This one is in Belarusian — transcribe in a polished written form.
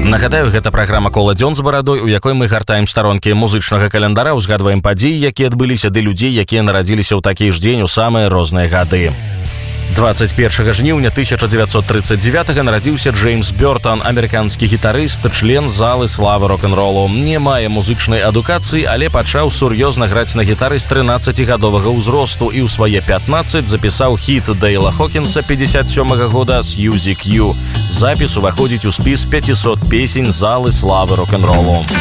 Нагадаю, гэта праграма «Кола дзён з барадой», у якой мы гартаем старонкі музычнага календара, узгадваем падзеі, якія адбыліся, ды людзей, якія нарадзіліся ў такі ж дзень у самыя розныя гады. 21 жніўня 1939 нарадзіўся Джеймс Бёртан, амерыканскі гітарыст, член залы славы рок-н-ролу. Не мае музычнай адукацыі, але пачаў сур'ёзна граць на гітары з 13гадовага ўзросту і ў свае 15 запісаў хіт Дейла Хокінса 57 года «Сьюзи Кью». Запіс уваходзіць у спіс 500 песень залы славы рок-н-ролу.